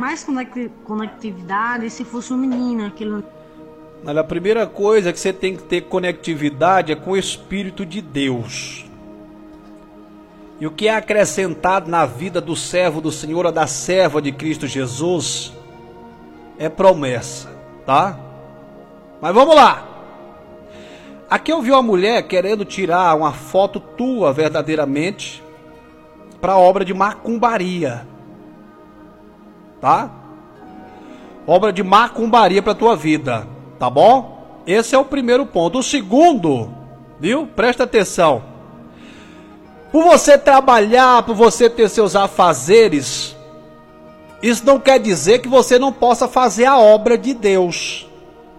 mais conectividade se fosse um menino. A primeira coisa que você tem que ter conectividade é com o Espírito de Deus. E o que é acrescentado na vida do servo do Senhor ou da serva de Cristo Jesus é promessa, tá? Mas vamos lá. Aqui eu vi uma mulher querendo tirar uma foto tua verdadeiramente para a obra de macumbaria, tá? Obra de macumbaria para tua vida, tá bom? Esse é o primeiro ponto. O segundo, viu? Presta atenção. Por você trabalhar, por você ter seus afazeres, isso não quer dizer que você não possa fazer a obra de Deus.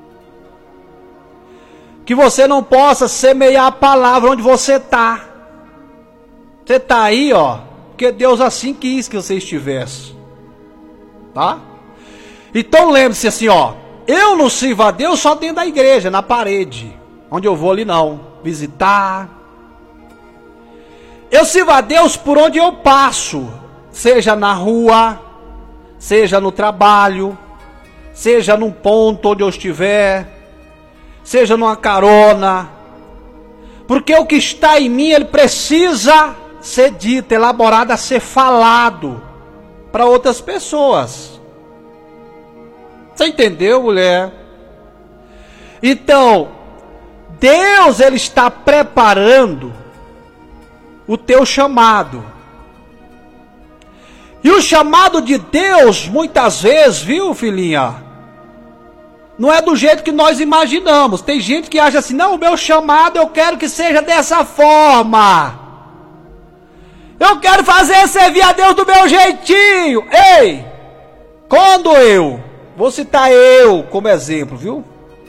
Que você não possa semear a palavra onde você está. Você está aí, ó, porque Deus assim quis que você estivesse. Tá? Então lembre-se assim, ó, eu não sirvo a Deus só dentro da igreja, na parede. Onde eu vou ali não, visitar. Eu sirvo a Deus por onde eu passo, seja na rua, seja no trabalho, seja num ponto onde eu estiver, seja numa carona, porque o que está em mim, ele precisa ser dito, elaborado, a ser falado para outras pessoas. Você entendeu, mulher? Então, Deus, ele está preparando o teu chamado. E o chamado de Deus, muitas vezes, viu, filhinha, não é do jeito que nós imaginamos. Tem gente que acha assim, não, o meu chamado eu quero que seja dessa forma. Eu quero servir a Deus do meu jeitinho. Ei, quando vou citar eu como exemplo, viu?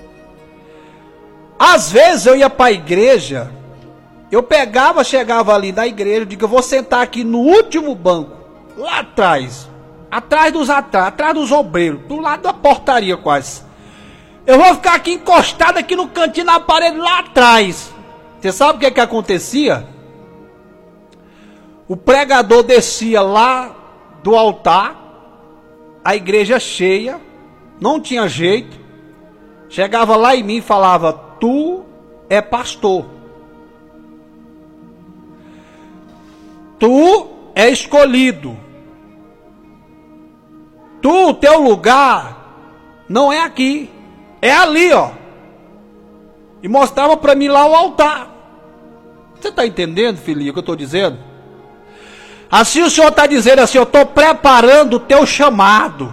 Às vezes eu ia para a igreja, chegava ali na igreja, digo, eu vou sentar aqui no último banco, lá atrás dos obreiros, do lado da portaria quase. Eu vou ficar aqui encostado aqui no cantinho, na parede, lá atrás. Você sabe o que acontecia? O pregador descia lá do altar, a igreja cheia, não tinha jeito, chegava lá em mim e falava, tu é pastor. Tu é escolhido. O teu lugar não é aqui, é ali, ó. E mostrava para mim lá o altar. Você está entendendo, filhinho, o que eu estou dizendo? Assim o Senhor está dizendo assim, eu estou preparando o teu chamado.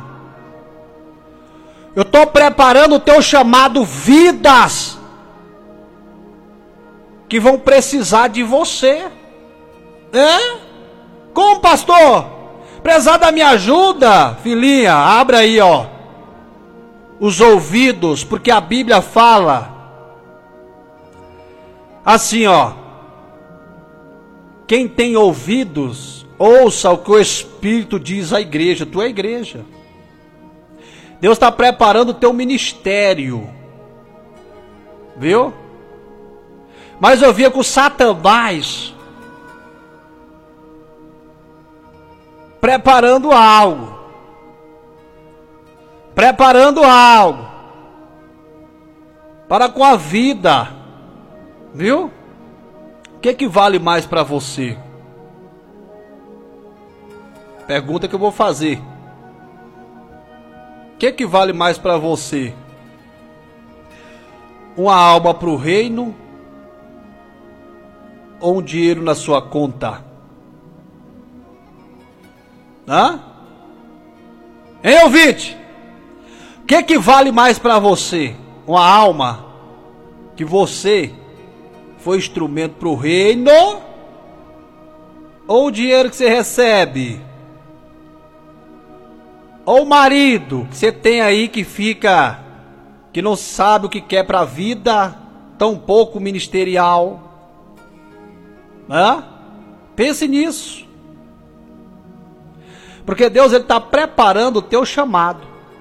Eu estou preparando o teu chamado, vidas que vão precisar de você. Como, pastor? Precisar da minha ajuda? Filhinha, abra aí, ó, os ouvidos, porque a Bíblia fala assim, ó, quem tem ouvidos, ouça o que o Espírito diz à igreja. Tu é a igreja. Deus está preparando o teu ministério, viu? Mas eu via com Satanás preparando algo para com a vida, viu? O que vale mais para você? Pergunta que eu vou fazer. O que vale mais para você? Uma alma para o reino ou um dinheiro na sua conta? Hein, ouvinte? O que vale mais para você? Uma alma que você foi instrumento para o reino ou o dinheiro que você recebe? Ou o marido que você tem aí que não sabe o que quer para a vida, tão pouco ministerial? Pense nisso. Porque Deus está preparando o teu chamado.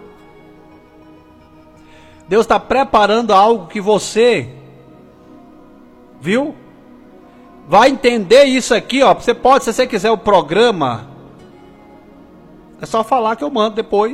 Deus está preparando algo que você, viu? Vai entender isso aqui, ó. Você pode, se você quiser o programa, é só falar que eu mando depois.